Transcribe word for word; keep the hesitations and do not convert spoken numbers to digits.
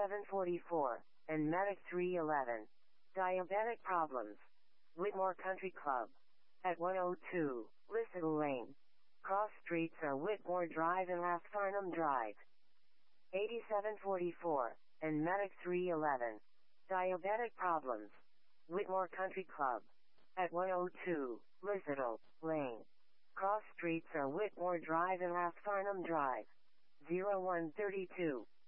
eighty-seven forty-four, and Medic three eleven. Diabetic problems. Whitmore Country Club. At one oh two, Lissettle Lane. Cross streets are Whitmore Drive and Last Farnham Drive. eighty-seven forty-four, and Medic three eleven. Diabetic problems. Whitmore Country Club. At one oh two, Lissettle Lane. Cross streets are Whitmore Drive and Last Farnham Drive. oh one three two.